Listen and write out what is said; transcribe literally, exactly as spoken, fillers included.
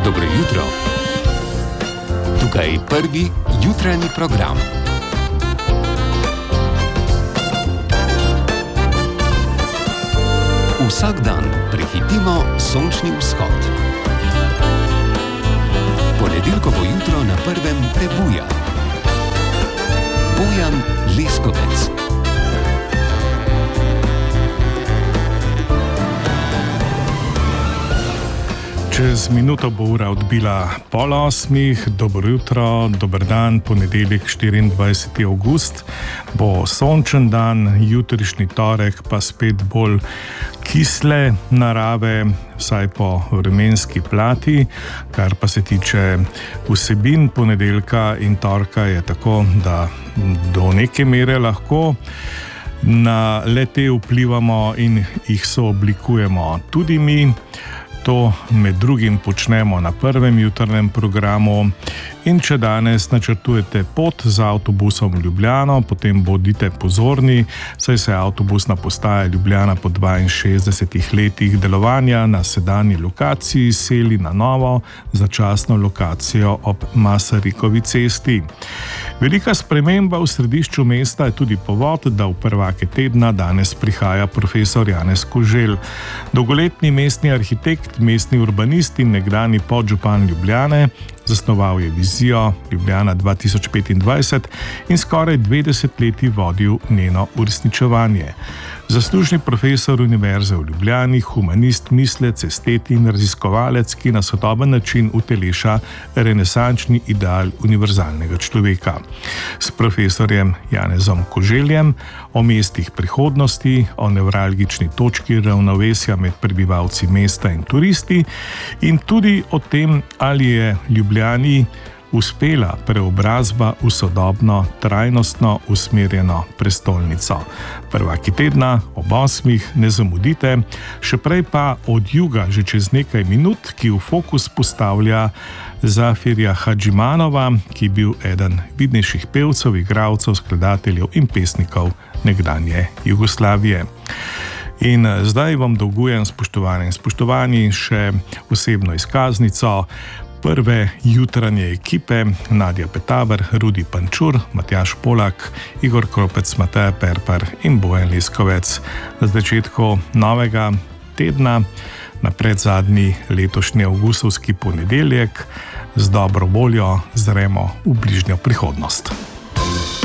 Dobro jutro. Tukaj je prvi jutranji program. Vsak dan prehitimo sončni vzhod. Ponedeljkovo jutro na prvem prebuja. Bojan Leskovec. Čez minuto bo ura odbila pol osmih. Dobro jutro, dober dan, ponedeljek štiriindvajseti avgust. Bo sončen dan, jutrišnji torek pa spet bolj kisle narave, vsaj po vremenski plati. Kar pa se tiče vsebin ponedeljka in torka, je tako, da do neke mere lahko na le-te vplivamo in jih sooblikujemo tudi mi. To med drugim počnemo na prvem jutrnem programu. In če danes načrtujete pot z avtobusom v Ljubljano, potem bodite pozorni, saj se avtobusna postaja Ljubljana po dvainšestdesetih letih delovanja na sedanji lokaciji seli na novo začasno lokacijo ob Masarikovi cesti. Velika sprememba v središču mesta je tudi povod, da v prvake tedna danes prihaja profesor Janez Koželj. Dolgoletni mestni arhitekt, mestni urbanist in nekdanji podžupan Ljubljane, zasnoval je vizijo Ljubljana dva tisoč petindvajset in skoraj dve desetletji vodil njeno uresničevanje. Zaslužni profesor Univerze v Ljubljani, humanist, mislec, estet in raziskovalec, ki na sodoben način uteleša renesančni ideal univerzalnega človeka. S profesorjem Janezom Koželjem o mestih prihodnosti, o nevralgični točki ravnovesja med prebivalci mesta in turisti in tudi o tem, ali je Ljubljani uspela preobrazba v sodobno, trajnostno usmerjeno prestolnico. Prvaki tedna ob osmih ne zamudite, še prej pa od juga že čez nekaj minut, ki v fokus postavlja Zafirja Hadžimanova, ki je bil eden vidnejših pevcev, igralcev, skladateljev in pesnikov nekdanje Jugoslavije. In zdaj vam dolgujem, spoštovane in spoštovani, še osebno izkaznico prve jutranje ekipe: Nadja Petaber, Rudi Pančur, Matjaž Polak, Igor Kropec, Mateja Perpar in Bojan Leskovec. Na začetku novega tedna, na predzadnji letošnji avgustovski ponedeljek, z dobro voljo zremo v bližnjo prihodnost.